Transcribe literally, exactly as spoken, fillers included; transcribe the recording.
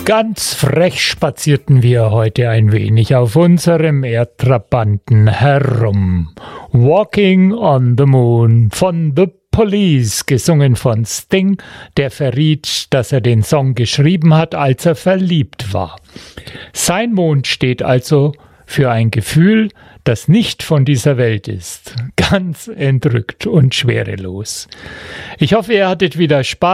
Ganz frech spazierten wir heute ein wenig auf unserem Erdtrabanten herum. Walking on the Moon von The Police, gesungen von Sting, der verriet, dass er den Song geschrieben hat, als er verliebt war. Sein Mond steht also für ein Gefühl, das nicht von dieser Welt ist. Ganz entrückt und schwerelos. Ich hoffe, ihr hattet wieder Spaß.